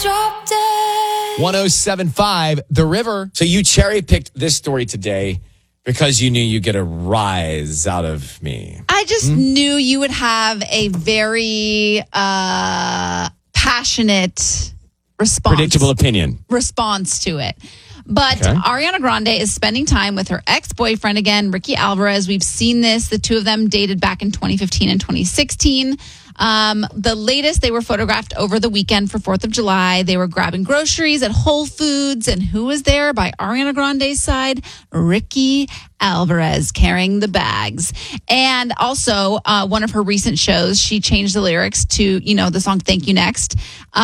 Drop dead. 107.5 The River. So you cherry picked this story today because you knew you'd get a rise out of me. I just knew you would have a very passionate response. Predictable opinion. Response to it. But Okay. Ariana Grande is spending time with her ex-boyfriend again, Ricky Alvarez. We've seen this. The two of them dated back in 2015 and 2016. The latest, they were photographed over the weekend for 4th of July. They were grabbing groceries at Whole Foods. And who was there by Ariana Grande's side? Ricky Alvarez carrying the bags. And also, one of her recent shows, she changed the lyrics to, the song Thank You Next.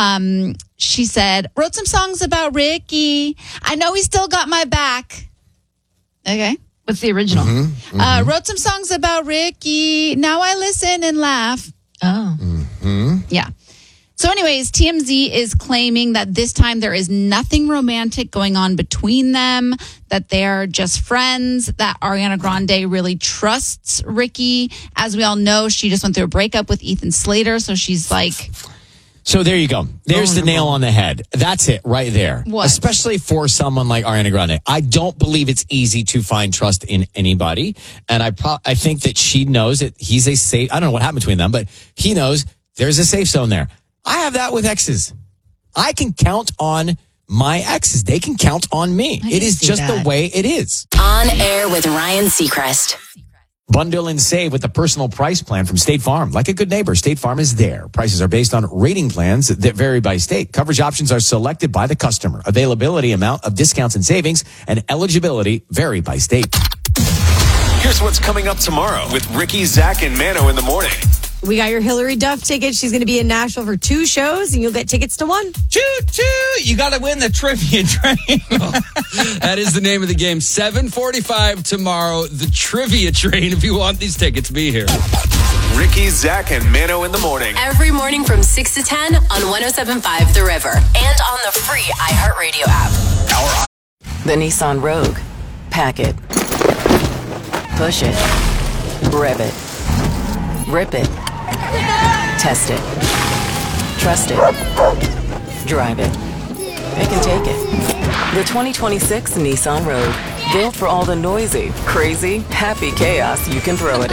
She said, wrote some songs about Ricky. I know he still got my back. Okay. What's the original? Wrote some songs about Ricky. Now I listen and laugh. Oh. Yeah. So anyways, TMZ is claiming that this time there is nothing romantic going on between them, that they're just friends, that Ariana Grande really trusts Ricky. As we all know, she just went through a breakup with Ethan Slater, so she's like... So there you go. There's the nail on the head. That's it right there. What? Especially for someone like Ariana Grande. I don't believe it's easy to find trust in anybody. And I think that she knows that he's a safe, I don't know what happened between them, but he knows there's a safe zone there. I have that with exes. I can count on my exes. They can count on me. It is just the way it is. On Air with Ryan Seacrest. Bundle and save with the personal price plan from State Farm. Like a good neighbor, State Farm is there. Prices are based on rating plans that vary by state. Coverage options are selected by the customer. Availability, amount of discounts and savings, and eligibility vary by state. Here's what's coming up tomorrow with Ricky, Zach, and Mano in the morning. We got your Hillary Duff tickets. She's going to be in Nashville for 2 shows, and you'll get tickets to 1. Choo-choo! You got to win the trivia train. That is the name of the game. 7:45 tomorrow, the trivia train. If you want these tickets, be here. Ricky, Zach, and Mano in the morning. Every morning from 6 to 10 on 107.5 The River. And on the free iHeartRadio app. The Nissan Rogue. Pack it. Push it. Rev it. Rip it. Test it. Trust it. Drive it. Pick and take it. The 2026 Nissan Rogue. Built for all the noisy, crazy, happy chaos you can throw at it.